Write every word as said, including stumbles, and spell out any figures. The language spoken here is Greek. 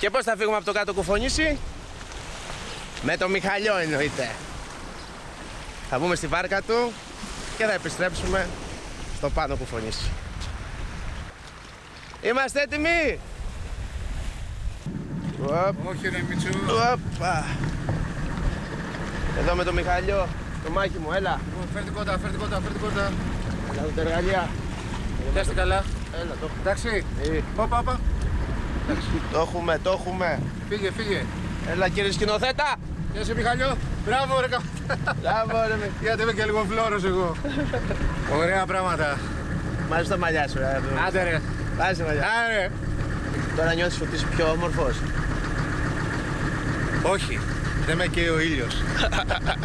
Και πώς θα φύγουμε από το κάτω Κουφονήσι? Με το Μιχαλιό εννοείται. Θα μπούμε στη βάρκα του και θα επιστρέψουμε στο πάνω Κουφονήσι. Είμαστε έτοιμοι? Όχι ρε Μιτσού. Οπα. Εδώ με το Μιχαλιό, το μάκι μου, έλα. Φέρ την κότα, φέρ την κότα, φέρ την κότα. Έλα τα εργαλεία. Πιάστε καλά. Έλα, το έχουμε. Εντάξει. Ε, Όπα, όπα. Το έχουμε, το έχουμε. Φύγε, φύγε. Έλα κύριε σκηνοθέτα. Γεια σε Μιχαλιό. Μπράβο ρε κα... Μπράβο ρε με. Γιατί είμαι και λίγο φλόρος εγώ. Ωραία πράγματα. Μάζε τα μαλλιά σου ρε. Άντε ρε. Μάζε τα μαλλιά. Άρε. Τώρα νιώθεις ότι είσαι πιο όμορφος? Όχι. Δεν με καίει ο ήλιος.